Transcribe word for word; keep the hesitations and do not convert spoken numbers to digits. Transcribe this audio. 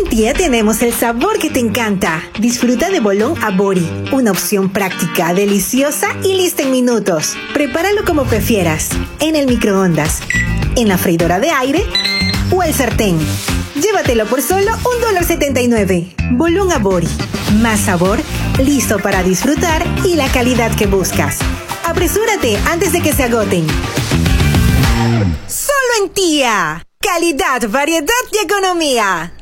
en Tía tenemos el sabor que te encanta. Disfruta de bolón Abori, una opción práctica, deliciosa y lista en minutos. Prepáralo como prefieras, en el microondas, en la freidora de aire o el sartén. Llévatelo por solo un dólar setenta y nueve. Bolón Abori, más sabor, listo para disfrutar y la calidad que buscas. Apresúrate antes de que se agoten. Solo en Tía. Calidad, variedad y economía.